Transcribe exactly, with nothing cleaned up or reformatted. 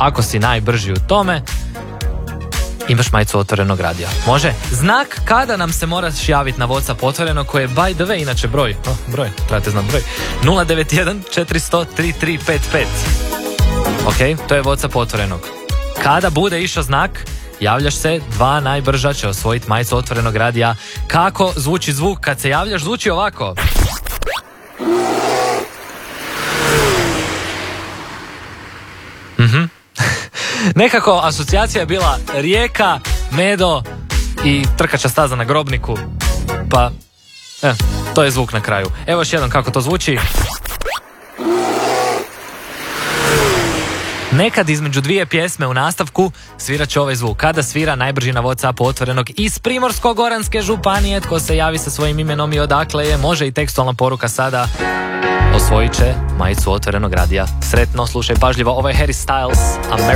ako si najbrži u tome, imaš majicu Otvorenog radija. Može? Znak kada nam se moraš javiti na WhatsApp Otvoreno, koji je by the way, inače broj, oh, broj, trebate znati broj, nula devet jedan četiri sto tri tri pet pet. Ok, to je WhatsApp Otvorenog. Kada bude išao znak, javljaš se, dva najbrža će osvojiti majicu Otvorenog radija. Kako zvuči zvuk kad se javljaš? Zvuči ovako. Mhm. Nekako asocijacija je bila rijeka, medo i trkača staza na Grobniku. Pa, eh, to je zvuk na kraju. Evo još jednom kako to zvuči. Nekad između dvije pjesme u nastavku svirat će ovaj zvuk. Kada svira najbrži na WhatsAppu Otvorenog iz Primorsko-goranske županije, tko se javi sa svojim imenom i odakle je, može i tekstualna poruka sada, osvojit će majicu Otvorenog radija. Sretno, slušaj pažljivo, ovo je Harry Styles, America.